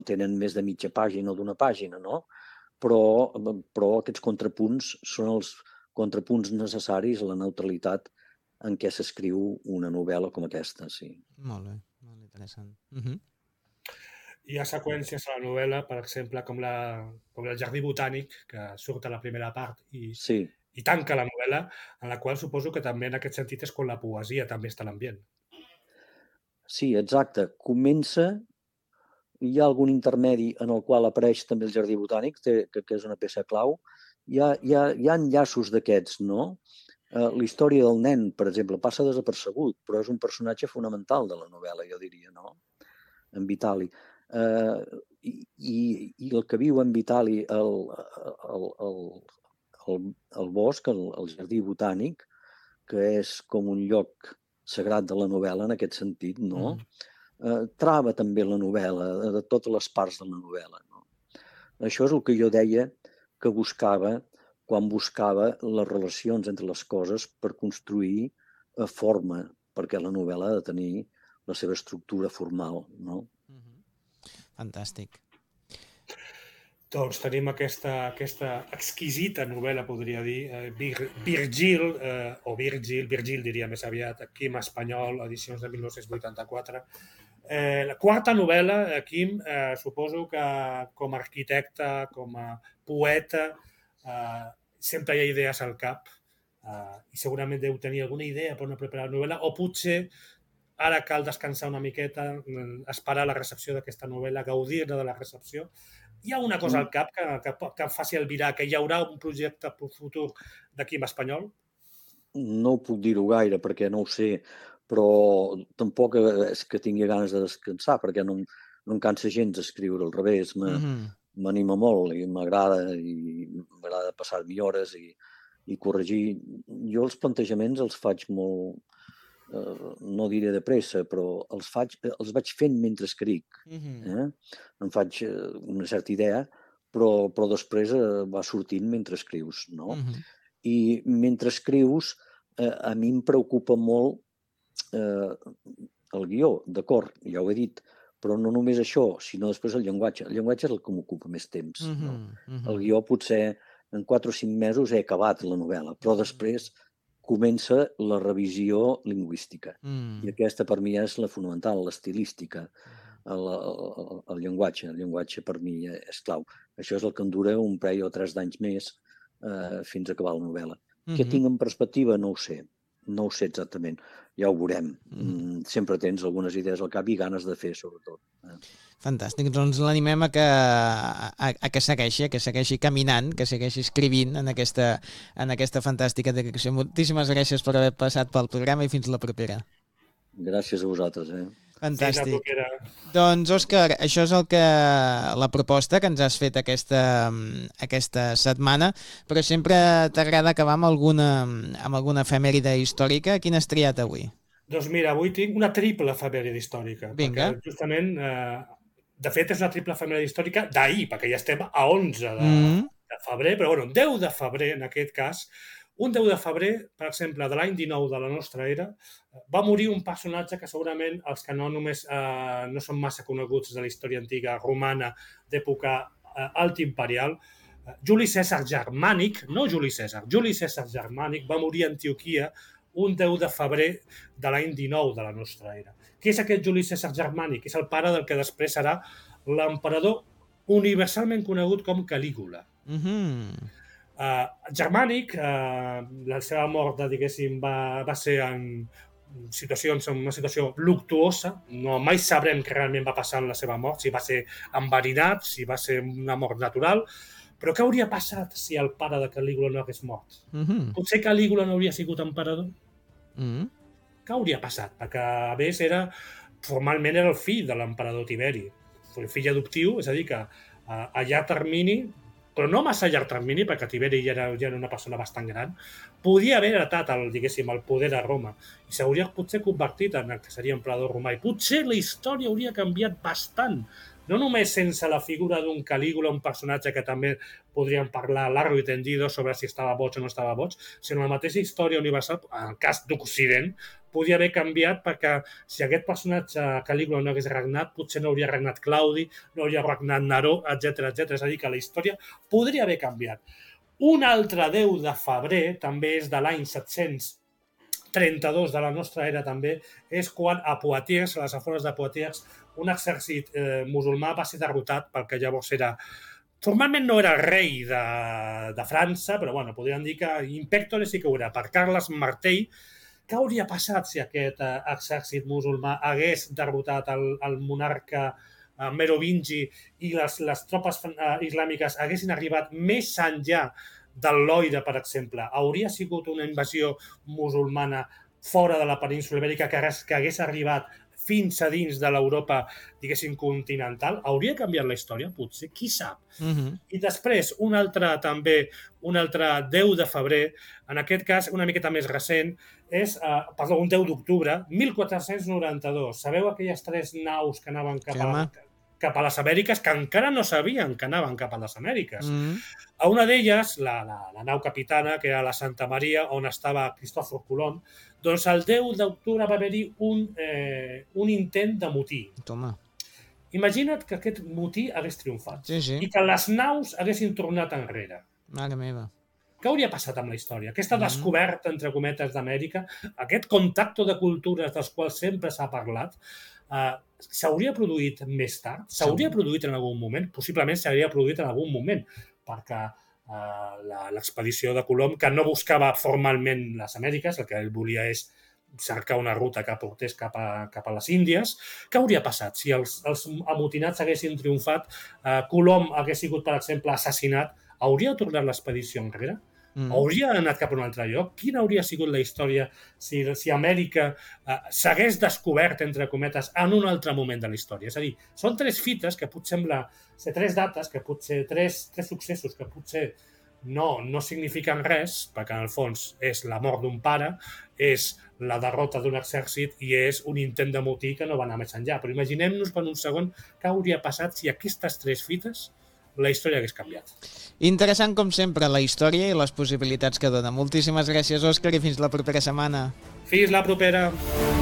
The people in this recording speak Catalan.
tenen més de mitja pàgina o d'una pàgina, no? Però aquests contrapunts són els contrapunts necessaris a la neutralitat en què s'escriu una novel·la com aquesta, sí. Molt bé, molt interessant. Hi ha seqüències a la novel·la, per exemple, com el Jardí Botànic, que surt a la primera part i tanca la novel·la, en la qual suposo que també en aquest sentit és quan la poesia també està a l'ambient. Sí, exacte. Hi ha algun intermedi en el qual apareix també el Jardí Botànic, que és una peça clau. Hi ha enllaços d'aquests, no? La història del nen, per exemple, passa desapercebut, però és un personatge fonamental de la novel·la, jo diria, no? En Vitali. I el que viu en Vitali al bosc, el Jardí Botànic, que és com un lloc sagrat de la novel·la en aquest sentit, no? Trava també la novel·la, de totes les parts de la novel·la. No? Això és el que jo deia que buscava quan buscava les relacions entre les coses per construir forma, perquè la novel·la ha de tenir la seva estructura formal. No? Fantàstic. Doncs tenim aquesta exquisita novel·la, podria dir, Virgil diria més aviat, Quim Espanyol, edicions de 1984. La quarta novel·la, Quim, suposo que com a arquitecte, com a poeta, sempre hi ha idees al cap i segurament deu tenir alguna idea per no preparar la novel·la, o potser ara cal descansar una miqueta, esperar la recepció d'aquesta novel·la, gaudir-ne de la recepció. Hi ha una cosa al cap que faci albirar que hi haurà un projecte futur de Quim Espanyol? No ho puc dir-ho gaire perquè no ho sé, però tampoc és que tingui ganes de descansar perquè no em cansa gens d'escriure, al revés, m'anima molt i m'agrada passar-m'hi hores i corregir. Jo els plantejaments els faig molt, no diré de pressa, però els vaig fent mentre escric. Em faig una certa idea, però després va sortint mentre escrius, no? I mentre escrius, a mi em preocupa molt el guió, d'acord, ja ho he dit, però no només això, sinó després el llenguatge. El llenguatge és el que m'ocupa més temps. No? El guió potser en 4 o 5 mesos he acabat la novel·la, però després comença la revisió lingüística. I aquesta per mi és la fonamental, l'estilística, el llenguatge. El llenguatge per mi és clau. Això és el que em dura un parell o 3 d'anys més fins a acabar la novel·la. Què tinc en perspectiva? No ho sé. No ho sé exactament. Ja ho veurem. Sempre tens algunes idees al cap i ganes de fer, sobretot. Fantàstic. Doncs l'animem a que segueixi caminant, que segueixi escrivint en aquesta fantàstica direcció. Moltíssimes gràcies per haver passat pel programa i fins la propera. Gràcies a vosaltres. Fantàstic. Doncs, Òscar, això és la proposta que ens has fet aquesta setmana, però sempre t'agrada acabar amb alguna efemèride històrica. Quina has triat avui? Doncs mira, avui tinc una triple efemèride històrica. Vinga. Perquè justament, de fet, és una triple efemèride històrica d'ahir, perquè ja estem a 11 de febrer, però bueno, 10 de febrer en aquest cas. Un 10 de febrer, per exemple, de l'any 19 de la nostra era, va morir un personatge que segurament els que no són massa coneguts de la història antiga romana d'època altimperial, Juli Cèsar Germànic, no Juli Cèsar, Juli Cèsar Germànic va morir a Antioquia un 10 de febrer de l'any 19 de la nostra era. Qui és aquest Juli Cèsar Germànic? És el pare del que després serà l'emperador universalment conegut com Calígula. Germànic, la seva mort, diguéssim, va ser en una situació luctuosa. Mai sabrem què realment va passar en la seva mort, si va ser enverinat, si va ser una mort natural, però què hauria passat si el pare de Calígula no hagués mort? Potser Calígula no hauria sigut emperador? Què hauria passat? Perquè, a més, formalment era el fill de l'emperador Tiberi, el fill adoptiu, és a dir, que a llarg termini, però no massa a llarg termini, perquè Tiberi ja era una persona bastant gran, podia haver heretat el poder a Roma i s'hauria potser convertit en el que seria emperador romà. I potser la història hauria canviat bastant. no només sense la figura d'un Calígula, un personatge que també podríem parlar largo i tendido sobre si estava boig o no estava boig, sinó la mateixa història universal, en el cas d'Occident, podia haver canviat perquè si aquest personatge Calígula no hagués regnat, potser no hauria regnat Claudi, no hauria regnat Neró, etc. És a dir, que la història podria haver canviat. Un altre 10 de febrer, també és de l'any 732 de la nostra era també, és quan a Poitiers, a les afores de Poitiers, un exèrcit musulmà va ser derrotat pel que llavors era... Formalment no era el rei de França, però bueno, podríem dir que Impèctore sí que ho era, per Carles Martell. Què hauria passat si aquest exèrcit musulmà hagués derrotat el monarca merovingi i les tropes islàmiques haguessin arribat més enllà del Loira, per exemple? Hauria sigut una invasió musulmana fora de la península Ibèrica que hagués arribat fins a dins de l'Europa, diguéssim, continental? Hauria canviat la història? Potser, qui sap? I després, un altre 10 de febrer, en aquest cas una miqueta més recent, és, un 10 d'octubre, 1492. Sabeu aquelles 3 naus que anaven cap a les Amèriques, que encara no sabien que anaven cap a les Amèriques. A una d'elles, la nau capitana, que era la Santa Maria, on estava Cristòfor Colom, doncs el 10 d'octubre va haver-hi un intent de motí. Toma. Imagina't que aquest motí hagués triomfat i que les naus haguessin tornat enrere. Mare meva. Què hauria passat amb la història? Aquesta descoberta, entre cometes, d'Amèrica, aquest contacte de cultures dels quals sempre s'ha parlat, s'hauria produït més tard? S'hauria produït en algun moment? Possiblement s'hauria produït en algun moment, perquè l'expedició de Colom, que no buscava formalment les Amèriques, el que ell volia és cercar una ruta que portés cap a les Índies. Què hauria passat si els amotinats haguessin triomfat, Colom hagués sigut, per exemple, assassinat? Hauria tornat l'expedició enrere? Hauria anat cap a un altre lloc? Quina hauria sigut la història si Amèrica s'hagués descobert, entre cometes, en un altre moment de la història? És a dir, són 3 fites que pot semblar ser 3 dates, que potser 3 successos que potser no signifiquen res, perquè en el fons és la mort d'un pare, és la derrota d'un exèrcit i és un intent de motí que no va anar més enllà. Però imaginem-nos per un segon què hauria passat si aquestes 3 fites la història hagués canviat. Interessant, com sempre, la història i les possibilitats que dona. Moltíssimes gràcies, Òscar, i fins la propera setmana. Fins la propera!